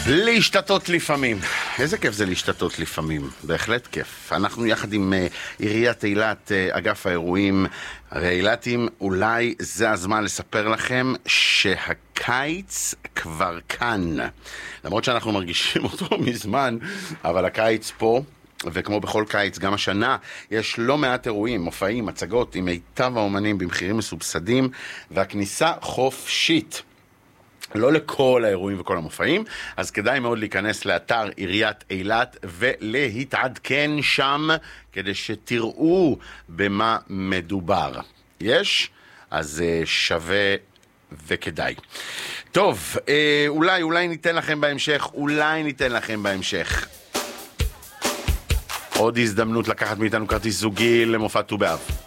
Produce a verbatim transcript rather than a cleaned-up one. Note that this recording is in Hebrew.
להשתתות לפעמים. איזה כיף זה להשתתות לפעמים. בהחלט כיף. אנחנו יחד עם uh, עיריית אילת, uh, אגף האירועים, הרי אילתים, אולי זה הזמן לספר לכם שהקיץ כבר כאן. למרות שאנחנו מרגישים אותו מזמן, אבל הקיץ פה, וכמו בכל קיץ, גם השנה, יש לא מעט אירועים, מופעים, הצגות עם מיטב האומנים במחירים מסובסדים, והכניסה חופשית. לא לכל האירועים וכל המופעים, אז כדאי מאוד להיכנס לאתר עיריית אילת ולהתעדכן שם כדי שתראו במה מדובר. יש? אז שווה וכדאי. טוב, אולי, אולי ניתן לכם בהמשך, אולי ניתן לכם בהמשך. עוד הזדמנות לקחת מאיתנו כרטיס זוגי למופע ט"ו באב.